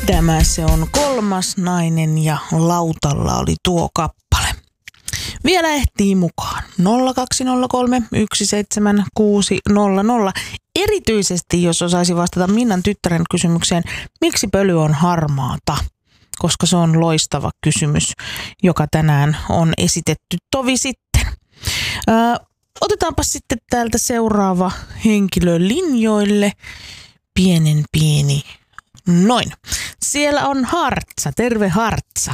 Tämä se on Kolmas nainen ja lautalla oli tuo kappale. Vielä ehtii mukaan 0203 17600. Erityisesti jos osaisi vastata Minnan tyttären kysymykseen, miksi pöly on harmaata? Koska se on loistava kysymys, joka tänään on esitetty tovi sitten. Otetaanpa sitten täältä seuraava henkilö linjoille. Pienen pieni. Noin. Siellä on Hartsa. Terve Hartsa.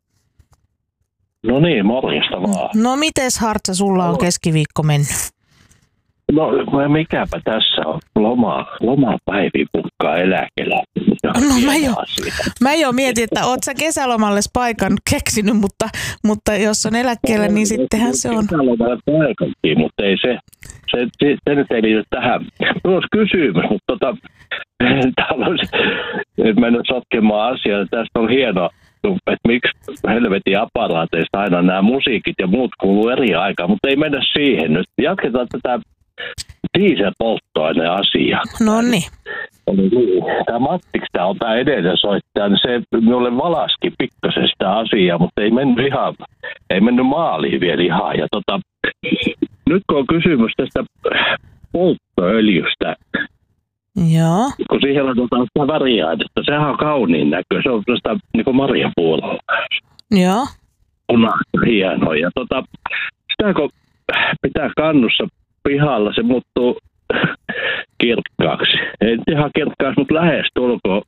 No niin, morjesta vaan. No mites Hartsa, sulla on keskiviikko mennyt? No mikäpä tässä on lomapäivi pukkaa eläkellä. No mä jo mietin, että oot sä kesälomalle paikan keksinyt, mutta jos on eläkkeellä, niin sittenhän se on. Kesälomalle paikankin, mutta ei se nyt ei liity tähän. Minulla olisi kysymys, mutta täällä olisi mennä sotkemaan asiaa. Tästä on hieno, että miksi helvetin aparaateista aina nämä musiikit ja muut kuuluu eri aikaan, mutta ei mennä siihen nyt. Jatketaan tätä dieselpolttoaineen asiaa. No niin. Tämä Mattiksi, tämä on tämä edellinen soittaja, niin se minulle valaski pikkasen sitä asiaa, mutta ei mennyt maaliin vielä ihan. Ja nyt kun on kysymys tästä polttoöljystä, joo. Kun siihen laitetaan sitä väriainetta, sehän on kauniin näköä, se on tästä niin kuin marjapuolella. Joo. Punaista, hienoa. Ja sitä kun pitää kannussa pihalla, se muuttuu kirkkaaksi. Ei ihan kirkkaaksi, mutta lähes tulkoon.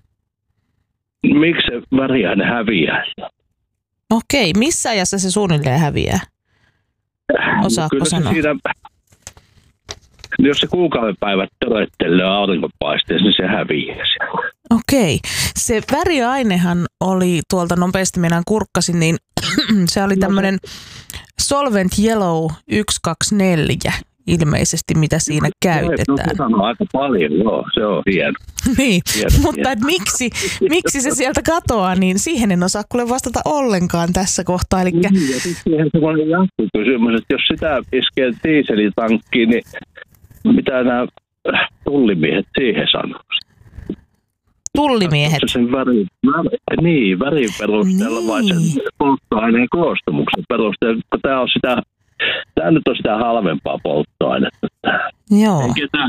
Miksi se väriaine häviää? Okei, missä ajassa se suunnilleen häviää? Osaatko sanoa? Siinä, jos se kuukauden päivät töröttelee aurinkopaisteessa, niin se häviää siellä. Okei. Se väriainehan oli tuolta nopeasti, minä kurkkasin, niin se oli tämmöinen Solvent Yellow 124 ilmeisesti, mitä siinä käytetään. Se on aika paljon, joo, se on hieno. Niin, mutta et miksi se sieltä katoaa, niin siihen en osaa kuule vastata ollenkaan tässä kohtaa. Elikkä... Niin, ja sitten siihen semmoinen jatkokysymys, että jos sitä iskee dieselitankkiin, niin mitä nämä tullimiehet siihen sanoo? Tullimiehet? Sen värin perusteella vai sen polttoaineen koostumuksen perusteella, kun tämä nyt on sitä halvempaa polttoainetta. Joo. Ei ketään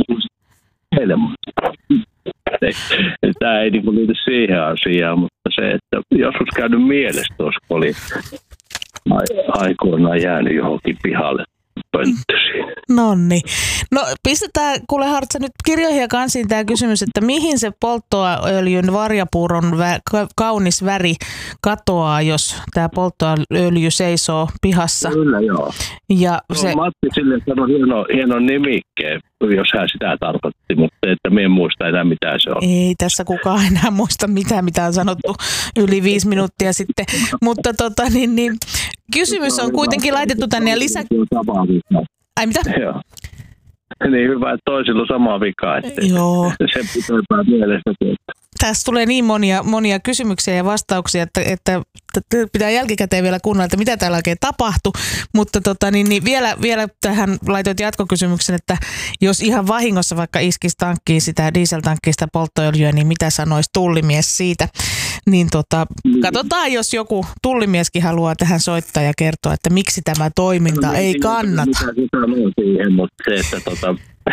tämä ei niinku liity siihen asiaan, mutta se, että joskus käynyt mielessä tuossa, kun oli aikoinaan jäänyt johonkin pihalle pönttösiin. Nonni. No pistetään, kuule Hartsa, nyt kirjoihin ja kansiin tämä kysymys, että mihin se polttoöljyn varjapuuron kaunis väri katoaa, jos tämä polttoöljy seisoo pihassa. Kyllä, joo. Ja se... Matti sille sanoi hieno nimikkeen, jos hän sitä tarkoitti, mutta että me en muista enää mitä se on. Ei tässä kukaan enää muista mitä on sanottu yli 5 minuuttia sitten, mutta kysymys on kuitenkin laitettu tänne ja Ai mitä? Joo. Niin hyvä, että toisilla on sama vika, että joo. Se pitää mielessä. Tässä tulee niin monia kysymyksiä ja vastauksia, että pitää jälkikäteen vielä kuunnella, että mitä täällä oikein tapahtui. Mutta vielä tähän laitoit jatkokysymyksen, että jos ihan vahingossa vaikka iskisi tankkiin sitä dieseltankkiin sitä polttoöljyä, niin mitä sanoisi tullimies siitä? Niin katsotaan, jos joku tullimieskin haluaa tähän soittaa ja kertoa, että miksi tämä toiminta ei kannata. Mitä se sanoo siihen, mutta se, että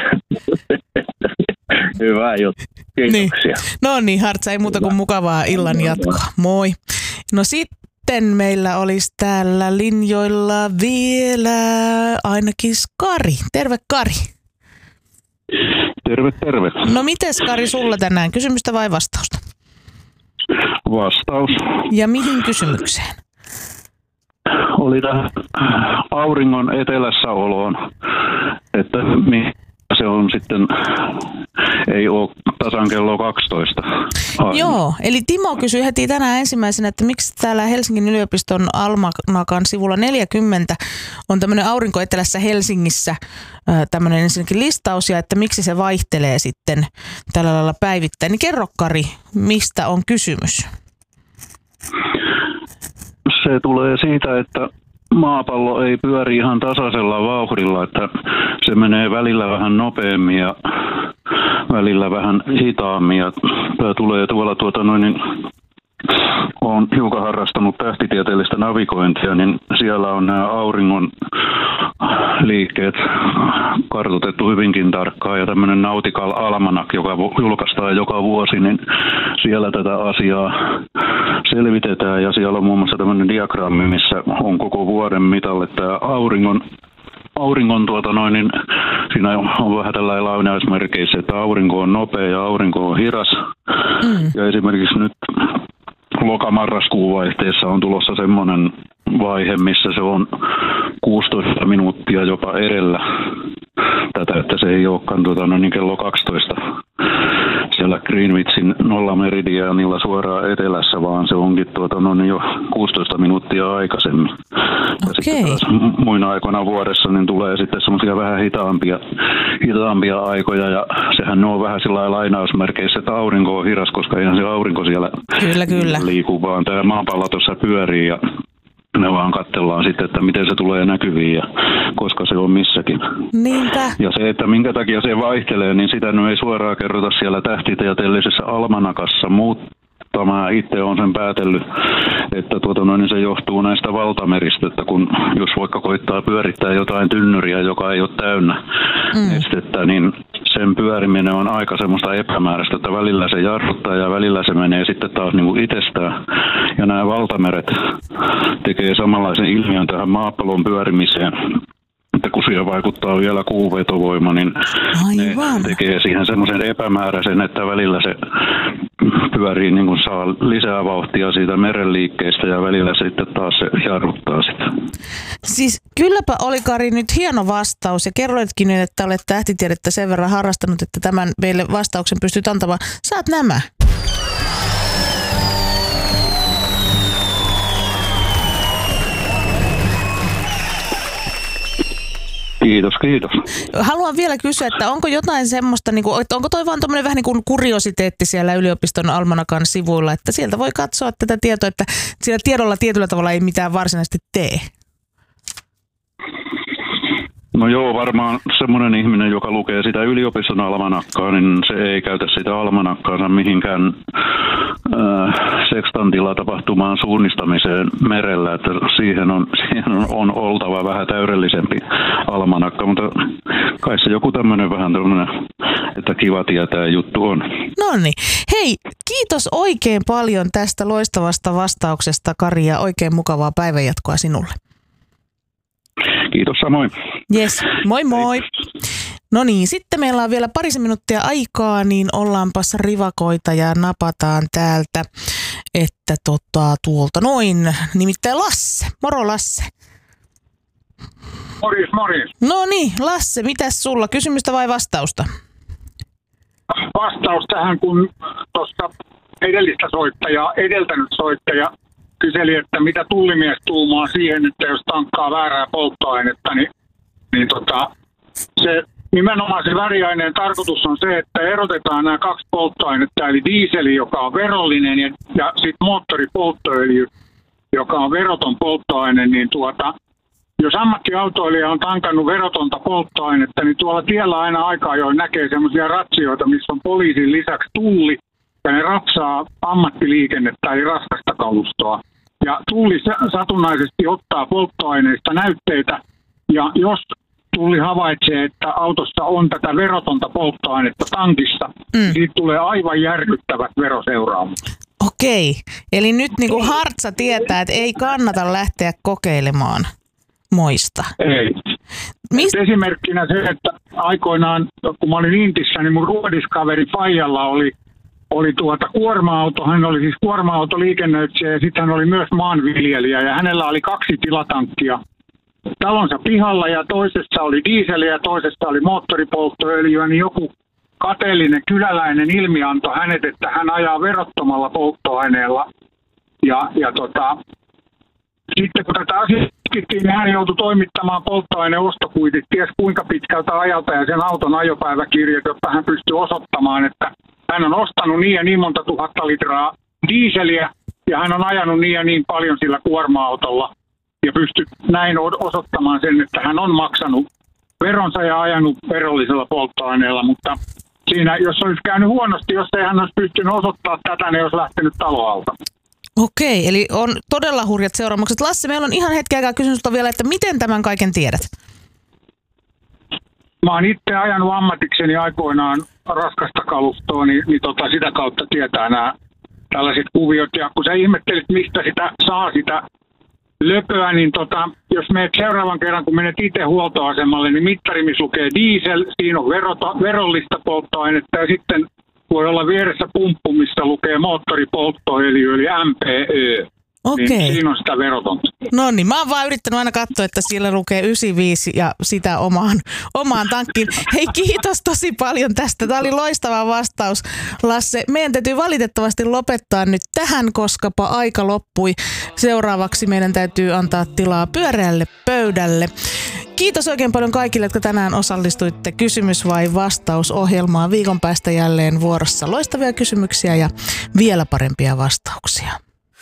hyvä juttu. Kiitoksia. Niin. No niin, Hartsa, ei muuta kuin mukavaa illan jatkoa. Moi. No sitten meillä olisi täällä linjoilla vielä ainakin Kari. Terve Kari. Terve. No mites Kari sulla tänään? Kysymystä vai vastausta? Vastaus. Ja mihin kysymykseen? Oli tähän auringon etelässä oloon, että se on sitten, ei ole tasan kello 12. Aina. Joo, eli Timo kysyi heti tänään ensimmäisenä, että miksi täällä Helsingin yliopiston Almanakan sivulla 40 on tämmöinen aurinko etelässä Helsingissä tämmöinen ensinnäkin listaus ja että miksi se vaihtelee sitten tällä lailla päivittäin. Niin kerro Kari, mistä on kysymys? Se tulee siitä, että maapallo ei pyöri ihan tasaisella vauhdilla, että se menee välillä vähän nopeammin ja välillä vähän hitaammin. Ja tämä tulee tuolla olen hiukan harrastanut tähtitieteellistä navigointia, niin siellä on nämä auringon liikkeet kartoitettu hyvinkin tarkkaan. Ja tämmöinen Nautical Almanac, joka julkaistaan joka vuosi, niin siellä tätä asiaa selvitetään. Ja siellä on muun muassa tämmöinen diagrammi, missä on koko vuoden mitalle tämä auringon niin siinä on vähän tällainen lainausmerkeissä, että aurinko on nopea ja aurinko on hidas. Ja esimerkiksi nyt loka-marraskuun vaihteessa on tulossa semmoinen vaihe, missä se on 16 minuuttia jopa edellä tätä, että se ei olekaan niin kello 12 siellä Greenwichin nollameridiaanilla suoraan etelässä, vaan se onkin jo 16 minuuttia aikaisemmin. Ja sitten taas muina aikoina vuodessa niin tulee sitten semmoisia vähän hitaampia aikoja, ja sehän on vähän sillä lainausmerkeissä, että aurinko on hidas, koska eihän se aurinko siellä kyllä liiku, vaan tämä maapallo tuossa pyörii, ja me vaan katsellaan sitten, että miten se tulee näkyviin ja koska se on missäkin. Niinpä. Ja se, että minkä takia se vaihtelee, niin sitä nyt ei suoraan kerrota siellä tähtitieteellisessä almanakassa, mutta mä itse olen sen päätellyt, että niin se johtuu näistä valtameristä, että kun jos vaikka koittaa pyörittää jotain tynnyriä, joka ei ole täynnä nestettä, niin sen pyöriminen on aika semmoista epämääräistä, että välillä se jarruttaa ja välillä se menee sitten taas niin kuin itsestään. Ja nämä valtameret tekee samanlaisen ilmiön tähän maapallon pyörimiseen, että kun siihen vaikuttaa vielä kuuvetovoima, niin ne tekee siihen semmoisen epämääräisen, että välillä se pyörii, niin kuin saa lisää vauhtia siitä meren liikkeestä ja välillä sitten taas se jarruttaa sitä. Siis kylläpä oli, Kari, nyt hieno vastaus ja kerroitkin nyt, että olet tähtitiedettä sen verran harrastanut, että tämän meille vastauksen pystyt antamaan. Saat nämä. Kiitos. Haluan vielä kysyä, että onko jotain semmoista, että onko toi vaan tommoinen vähän niin kuin kuriositeetti siellä yliopiston almanakan sivuilla, että sieltä voi katsoa tätä tietoa, että siellä tiedolla tietyllä tavalla ei mitään varsinaisesti tee? No joo, varmaan semmoinen ihminen, joka lukee sitä yliopiston almanakkaa, niin se ei käytä sitä almanakkaansa mihinkään sekstantilla tapahtumaan suunnistamiseen merellä, että siihen on oltava vähän täydellisempi almanakka, mutta kai se joku tämmöinen vähän tämmöinen, että kiva tietää juttu on. Noniin. Hei, kiitos oikein paljon tästä loistavasta vastauksesta, Kari, ja oikein mukavaa päivänjatkoa sinulle. Kiitos samoin. Jes, moi moi. No niin, sitten meillä on vielä parisen minuuttia aikaa, niin ollaanpas rivakoita ja napataan täältä, että tuolta noin, nimittäin Lasse. Moro Lasse. Morjes. No niin, Lasse, mitäs sulla? Kysymystä vai vastausta? Vastaus tähän, kun tuosta edeltänyt soittaja kyseli, että mitä tullimies tuumaa siihen, että jos tankkaa väärää polttoainetta, niin se nimenomaan se väriaineen tarkoitus on se, että erotetaan nämä kaksi polttoainetta, eli diiseli, joka on verollinen, ja sitten moottoripolttoöljy, joka on veroton polttoaine, niin jos ammattiautoilija on tankannut verotonta polttoainetta, niin tuolla tiellä aina aika ajoin näkee semmoisia ratsioita, missä on poliisin lisäksi tulli, ja ne ratsaa ammattiliikennettä eli raskasta kalustoa. Ja tulli satunnaisesti ottaa polttoaineista näytteitä, ja jos tulli havaitsee, että autossa on tätä verotonta polttoainetta tankissa, siitä tulee aivan järkyttävät veroseuraamukset. Okei, eli nyt niin kuin Hartsa tietää, että ei kannata lähteä kokeilemaan moista. Ei. Esimerkkinä se, että aikoinaan, kun mä olin Intissä, niin mun ruodiskaveri Fajalla oli kuorma-auto. Hän oli siis kuorma-autoliikennöitsijä ja sitten hän oli myös maanviljelijä ja hänellä oli 2 tilatankkia talonsa pihalla ja toisessa oli diiseliä ja toisessa oli moottoripolttoöljyä, niin joku kateellinen kyläläinen ilmiantoi hänet, että hän ajaa verottomalla polttoaineella ja sitten kun tätä asiaa tutkittiin, niin hän joutui toimittamaan polttoaineostokuitit ties kuinka pitkältä ajalta ja sen auton ajopäiväkirjat, jotta hän pystyi osoittamaan, että hän on ostanut niin ja niin monta tuhatta litraa diiseliä ja hän on ajanut niin ja niin paljon sillä kuorma-autolla. ja pystyt näin osoittamaan sen, että hän on maksanut veronsa ja ajanut verollisella polttoaineella, mutta siinä, jos olisi käynyt huonosti, jos ei hän olisi pystynyt osoittamaan tätä, niin olisi lähtenyt taloalta. Okei, eli on todella hurjat seuraamukset. Lasse, meillä on ihan hetken aikaa kysymys vielä, että miten tämän kaiken tiedät? Mä oon itse ajanut ammatikseni aikoinaan raskasta kalustoa, niin sitä kautta tietää nämä tällaiset kuviot. Ja kun sä ihmettelit, mistä sitä saa sitä löpöä, niin jos menet seuraavan kerran, kun menet itse huoltoasemalle, niin mittari, missä lukee diesel, siinä on verollista polttoainetta ja sitten voi olla vieressä pumppu, missä lukee moottoripolttoöljy eli MPÖ. Okei. Niin siinä on sitä verotonta. No niin, mä oon vaan yrittänyt aina katsoa, että siellä lukee 95 ja sitä omaan tankkiin. Hei, kiitos tosi paljon tästä. Tämä oli loistava vastaus, Lasse. Meidän täytyy valitettavasti lopettaa nyt tähän, koskapa aika loppui. Seuraavaksi meidän täytyy antaa tilaa pyöreälle pöydälle. Kiitos oikein paljon kaikille, jotka tänään osallistuitte kysymys vai vastaus-ohjelmaan. Viikon päästä jälleen vuorossa loistavia kysymyksiä ja vielä parempia vastauksia.